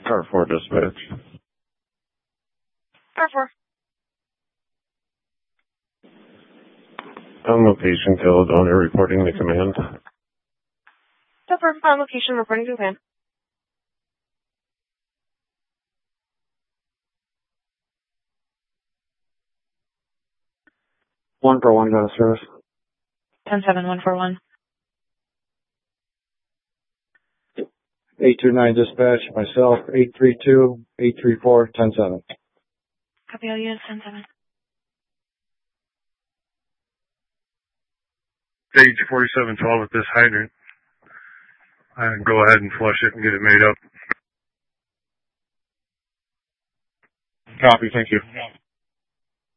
Car 4 dispatch. Car 4. On location, Caledonia reporting the command. Car 4, on location, reporting to command. One for one, got a service. 10-7, 141. 829 dispatch, myself, 832, 834, 10-7. Copy all units, 10-7. Stage 4712 at this hydrant. Go ahead and flush it and get it made up. Copy, thank you.